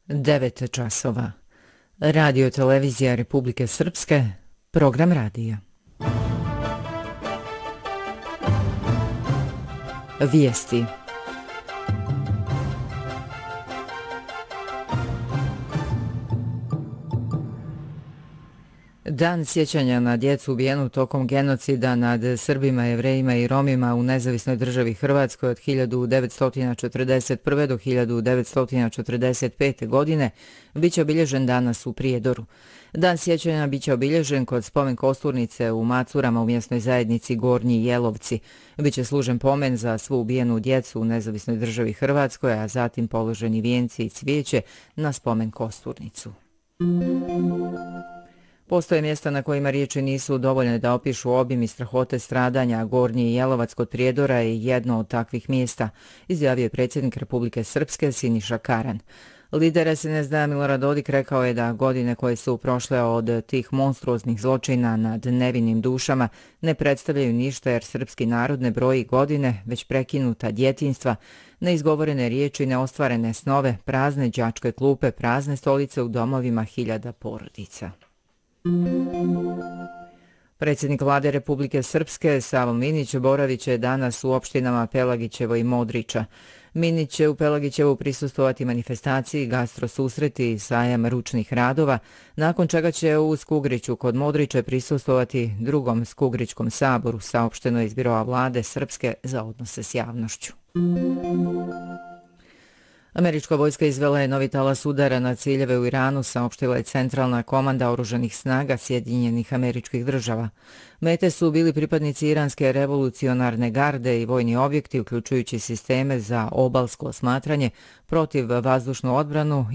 9 časova. Radio televizija Republike Srpske, program radija. Vijesti. Dan sjećanja na djecu ubijenu tokom genocida nad Srbima, Jevrejima i Romima u nezavisnoj državi Hrvatskoj od 1941. do 1945. godine biće obilježen danas u Prijedoru. Dan sjećanja biće obilježen kod spomen kosturnice u Macurama u mjesnoj zajednici Gornji Jelovci. Biće služen pomen za svu ubijenu djecu u nezavisnoj državi Hrvatskoj, a zatim položeni vijenci i cvijeće na spomen kosturnicu. Postoje mjesta na kojima riječi nisu dovoljne da opišu obim i strahote stradanja. Gornji Jelovac kod Prijedora je jedno od takvih mjesta, izjavio je predsjednik Republike Srpske Siniša Karan. Lider SNSD Milorad Dodik rekao je da godine koje su prošle od tih monstruoznih zločina nad nevinim dušama ne predstavljaju ništa, jer srpski narod ne broji godine, već prekinuta djetinjstva, neizgovorene riječi, neostvarene snove, prazne đačke klupe, prazne stolice u domovima hiljada porodica. Predsjednik vlade Republike Srpske Savo Minić boravit će danas u opštinama Pelagićevo i Modriča. Minić će u Pelagićevu prisustvovati manifestaciji, gastrosusreti i sajam ručnih radova, nakon čega će u Skugriću kod Modriče prisustvovati drugom Skugrićkom saboru, saopšteno iz Biroa vlade Srpske za odnose s javnošću. Američka vojska izvela je novi talas udara na ciljeve u Iranu, saopštila je centralna komanda oružanih snaga Sjedinjenih Američkih Država. Mete su bili pripadnici iranske revolucionarne garde i vojni objekti, uključujući sisteme za obalsko osmatranje, protiv vazdušnu odbranu